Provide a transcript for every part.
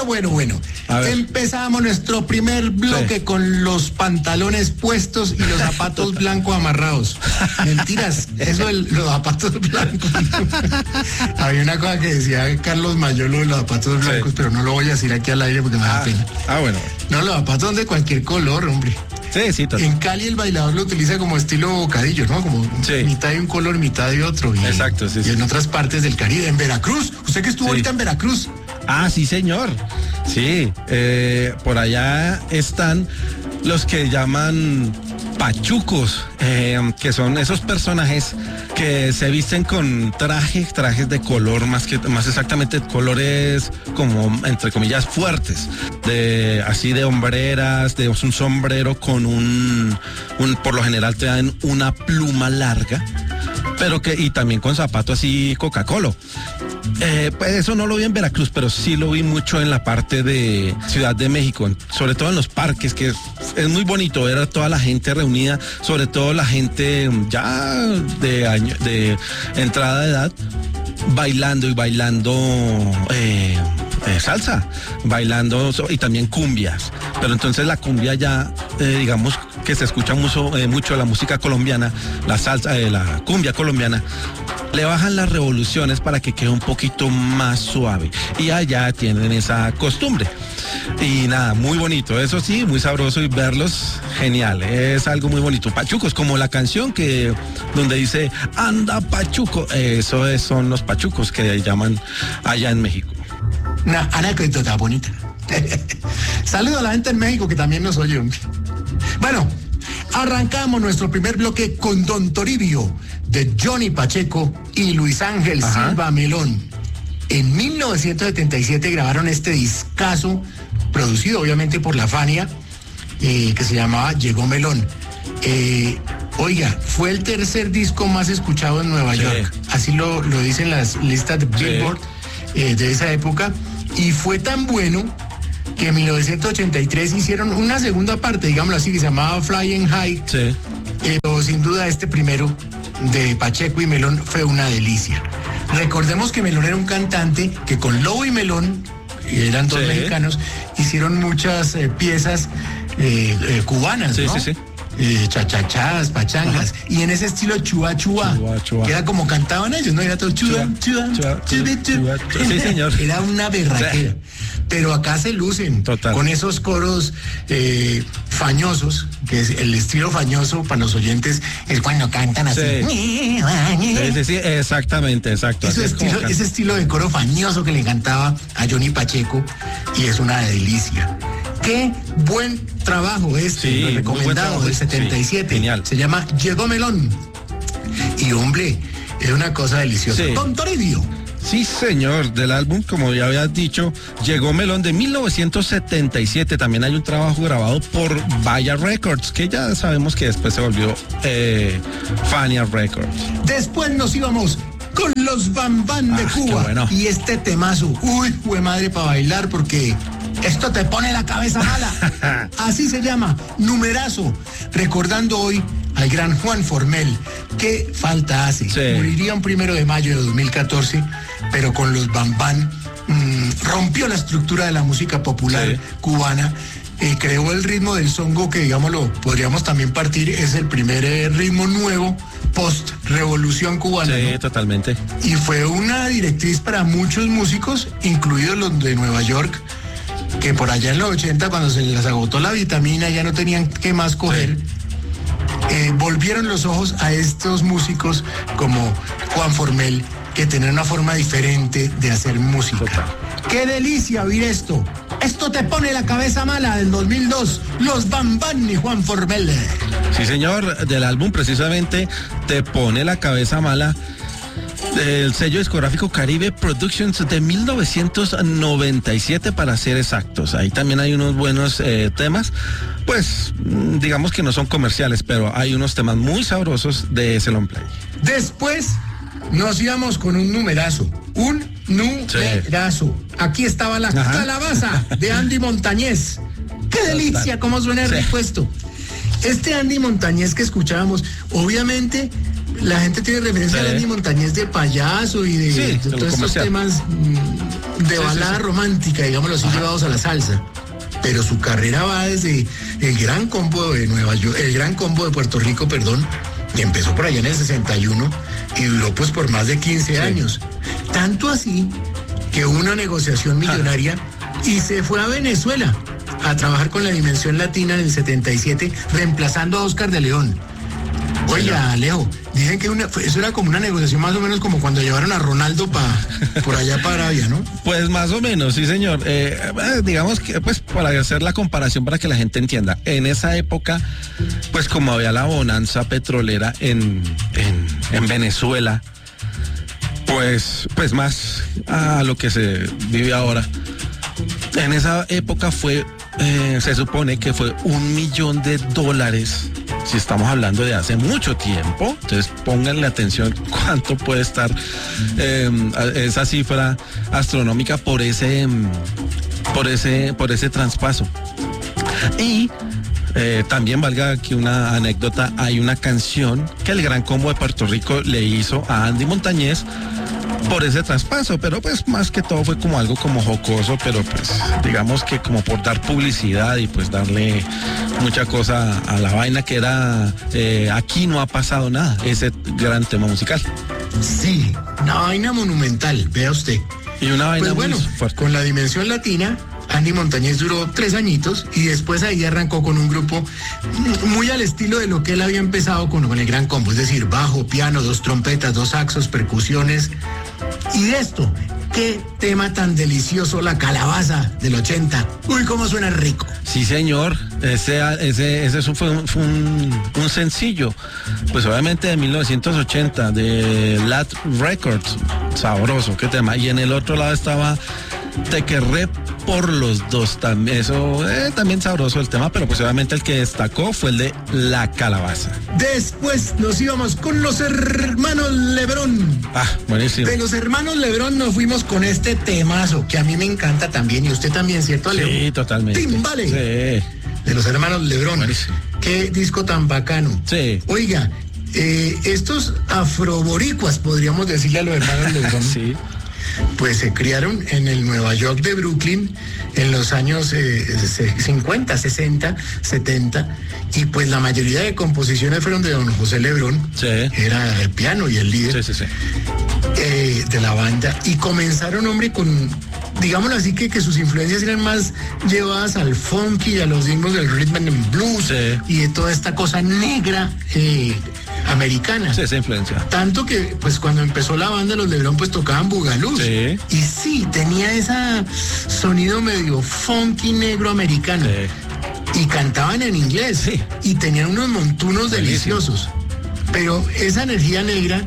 Bueno. Empezamos nuestro primer bloque con los pantalones puestos y los zapatos blancos amarrados. Mentiras, eso de los zapatos blancos. Había una cosa que decía Carlos Mayolo de los zapatos blancos, pero no lo voy a decir aquí al aire porque me da pena. Bueno. No, los zapatos son de cualquier color, hombre. Sí, total. En Cali el bailador lo utiliza como estilo bocadillo, ¿no? Como mitad de un color, mitad de otro. Exacto, sí. Y en otras partes del Caribe, en Veracruz. ¿Usted que estuvo ahorita en Veracruz? Sí, señor. Sí, por allá están los que llaman pachucos, que son esos personajes que se visten con trajes de color, más exactamente colores como, entre comillas, fuertes, así de hombreras, de un sombrero con por lo general te dan una pluma larga, y también con zapato así Coca-Cola. Pues eso no lo vi en Veracruz, pero sí lo vi mucho en la parte de Ciudad de México, sobre todo en los parques, que es muy bonito ver a toda la gente reunida, sobre todo la gente ya de entrada de edad, bailando salsa, y también cumbias. Pero entonces la cumbia ya, digamos que se escucha mucho la música colombiana, la salsa, la cumbia colombiana, le bajan las revoluciones para que quede un poquito más suave. Y allá tienen esa costumbre. Y nada, muy bonito, eso sí, muy sabroso, y verlos, genial, es algo muy bonito. Pachucos, como la canción donde dice, anda Pachuco, son los pachucos que llaman allá en México. Una anécdota bonita. Saludo a la gente en México que también nos oye. Bueno, arrancamos nuestro primer bloque con Don Toribio, de Johnny Pacheco y Luis Ángel Silva Melón. En 1977 grabaron este discazo, producido obviamente por la Fania, que se llamaba Llegó Melón. Oiga, fue el tercer disco más escuchado en Nueva York. Así lo dicen las listas de Billboard de esa época. Y fue tan bueno que en 1983 hicieron una segunda parte, digámoslo así, que se llamaba Flying High. Pero sin duda este primero de Pacheco y Melón fue una delicia. Recordemos que Melón era un cantante que con Lobo y Melón, eran dos mexicanos, hicieron muchas piezas cubanas, ¿no? Sí. Chachachás, pachangas, y en ese estilo chua, que era como cantaban ellos, ¿no? Era todo chua. Sí, señor. Era una berraquera. Pero acá se lucen con esos coros fañosos, que es el estilo fañoso para los oyentes, es cuando cantan así. Sí, exactamente, exacto. Ese estilo de coro fañoso que le encantaba a Johnny Pacheco, y es una delicia. Qué buen trabajo lo recomendado del 77. Genial. Se llama Llegó Melón. Y hombre, es una cosa deliciosa. Don Toribio. Sí, señor, del álbum, como ya habías dicho, Llegó Melón de 1977. También hay un trabajo grabado por Vaya Records, que ya sabemos que después se volvió Fania Records. Después nos íbamos con los Bam Bam de Cuba. Bueno. Y este temazo, fue madre para bailar, porque esto te pone la cabeza mala. Así se llama, numerazo. Recordando hoy al gran Juan Formel. Qué falta hace. Moriría un 1 de mayo de 2014, pero con los Bam Bam rompió la estructura de la música popular cubana. Creó el ritmo del songo, que digámoslo, podríamos también partir, es el primer ritmo nuevo post-revolución cubana. Sí, ¿no? Totalmente. Y fue una directriz para muchos músicos, incluidos los de Nueva York, que por allá en los 80, cuando se les agotó la vitamina, ya no tenían qué más coger. Volvieron los ojos a estos músicos como Juan Formel, que tenían una forma diferente de hacer música. Total. ¡Qué delicia oír esto! Esto te pone la cabeza mala, del 2002, los Bam Bam y Juan Formel. Sí, señor, del álbum precisamente Te pone la cabeza mala, del sello discográfico Caribe Productions de 1997, para ser exactos. Ahí también hay unos buenos temas, pues digamos que no son comerciales, pero hay unos temas muy sabrosos de ese long play. Después nos íbamos con un numerazo. Aquí estaba la calabaza de Andy Montañez. ¡Qué delicia! ¿Cómo suena rico esto? Este Andy Montañez que escuchábamos, obviamente la gente tiene referencia a Andy Montañez de payaso y de todos estos temas de balada romántica, digámoslo así, llevados a la salsa. Pero su carrera va desde el Gran Combo de Nueva York, el Gran Combo de Puerto Rico, perdón, y empezó por allá en el 61 y duró pues por más de 15 años. Tanto así que hubo una negociación millonaria y se fue a Venezuela a trabajar con la Dimensión Latina en el 77, reemplazando a Oscar de León. Oiga, Alejo, dicen que eso era como una negociación más o menos como cuando llevaron a Ronaldo por allá para Arabia, ¿no? Pues más o menos, sí señor. Digamos que, pues para hacer la comparación para que la gente entienda, en esa época, pues como había la bonanza petrolera en Venezuela, pues más a lo que se vive ahora. En esa época se supone que fue $1 millón, si estamos hablando de hace mucho tiempo. Entonces pónganle atención cuánto puede estar esa cifra astronómica por ese traspaso. Y también valga aquí una anécdota, hay una canción que el Gran Combo de Puerto Rico le hizo a Andy Montañez por ese traspaso, pero pues más que todo fue como algo como jocoso, pero pues digamos que como por dar publicidad y pues darle mucha cosa a la vaina que era Aquí no ha pasado nada, ese gran tema musical. Sí, una vaina monumental, vea usted. Y una vaina pues bueno, muy fuerte. Con la Dimensión Latina, Andy Montañez duró 3 añitos y después ahí arrancó con un grupo muy al estilo de lo que él había empezado con el Gran Combo, es decir, bajo, piano, 2 trompetas, 2 saxos, percusiones. Y de esto, qué tema tan delicioso, La Calabaza del 80. Uy, cómo suena rico. Sí, señor. Ese fue un sencillo, pues obviamente de 1980, de Lat Records. Sabroso, qué tema. Y en el otro lado estaba Te querré por los dos, también. Eso también sabroso el tema, pero pues obviamente el que destacó fue el de La Calabaza. Después nos íbamos con los hermanos Lebrón. Buenísimo. De los hermanos Lebrón nos fuimos con este temazo que a mí me encanta también, y usted también, ¿cierto, Alejo? Sí, totalmente. Timbale. Sí. De los hermanos Lebrón. Buenísimo. Qué disco tan bacano. Sí. Oiga, estos afroboricuas, podríamos decirle a los hermanos Lebrón. Sí. Pues se criaron en el Nueva York de Brooklyn en los años 50, 60, 70, y pues la mayoría de composiciones fueron de don José Lebrón. Sí. Era el piano y el líder Sí. de la banda, y comenzaron, hombre, con, digámoslo así, que sus influencias eran más llevadas al funky y a los ritmos del rhythm and blues, Sí. y de toda esta cosa negra americana. Sí, esa influencia. Tanto que, pues, cuando empezó la banda, los Lebrón, pues, tocaban bugalú. Sí. Y sí, tenía ese sonido medio funky negro americano. Sí. Y cantaban en inglés. Sí. Y tenían unos montunos Buenísimo. deliciosos. Pero esa energía negra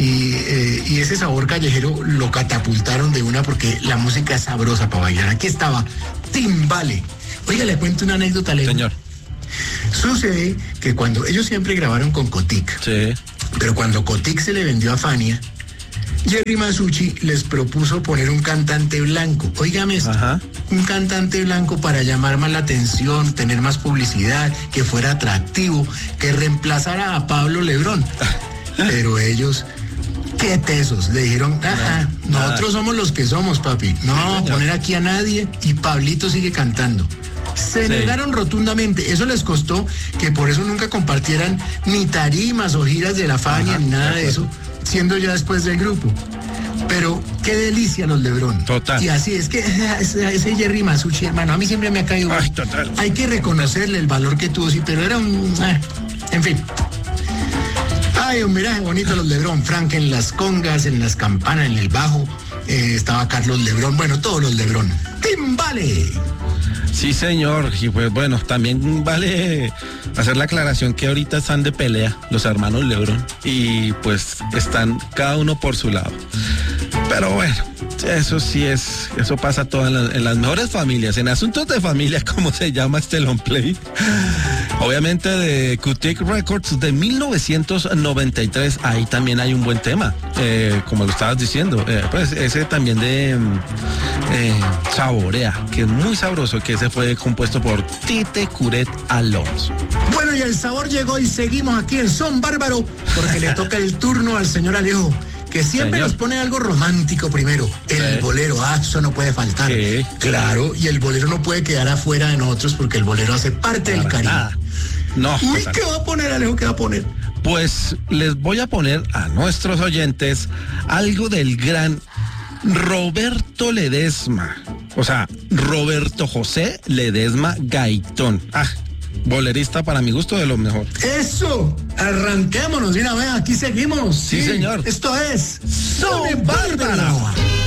y ese sabor callejero lo catapultaron de una, porque la música es sabrosa para bailar. Aquí estaba Timbale. Oiga, le cuento una anécdota, Leo. Señor. Sucede que cuando ellos siempre grabaron con Kotik, Sí. pero cuando Kotik se le vendió a Fania, Jerry Masucci les propuso poner un cantante blanco. Óigame esto. Ajá. Un cantante blanco para llamar más la atención, tener más publicidad, que fuera atractivo, que reemplazara a Pablo Lebrón. Pero ellos, qué tesos, le dijeron, nosotros somos los que somos, papi. No, señor. poner aquí a nadie, y Pablito sigue cantando. Se negaron rotundamente. Eso les costó que por eso nunca compartieran ni tarimas o giras de la Fania, ni nada de eso, siendo ya después del grupo. Pero qué delicia los Lebrón. Total. Y así es que ese Jerry Masucci, hermano, a mí siempre me ha caído. Ay, total. Hay que reconocerle el valor que tuvo, sí, pero era en fin. Ay, un miraje bonito los Lebrón. Frank en las congas, en las campanas, en el bajo. Estaba Carlos Lebrón. Bueno, todos los Lebrón. ¡Timbale! Sí, señor. Y pues bueno, también vale hacer la aclaración que ahorita están de pelea los hermanos Lebrón, y pues están cada uno por su lado. Pero bueno, eso sí eso pasa todo en las mejores familias, en asuntos de familia, como se llama este long play. Obviamente de Kotik Records de 1993, ahí también hay un buen tema, como lo estabas diciendo, pues ese también de Saborea, que es muy sabroso, que ese fue compuesto por Tite Curet Alonso. Bueno, y el sabor llegó y seguimos aquí en Son Bárbaro, porque le toca el turno al señor Alejo, que siempre Señor. nos pone algo romántico primero. El bolero, eso no puede faltar. Sí. Claro, y el bolero no puede quedar afuera de nosotros porque el bolero hace parte del Caribe. Nada. No, Uy, pues, ¿qué va a poner, Alejo? ¿Qué va a poner? pues les voy a poner a nuestros oyentes algo del gran Roberto Ledesma. O sea, Roberto José Ledesma Gaitón. Bolerista para mi gusto de lo mejor. Eso, arranquémonos, mira, vea, aquí seguimos. Sí, señor. Esto es Soy Bárbaro.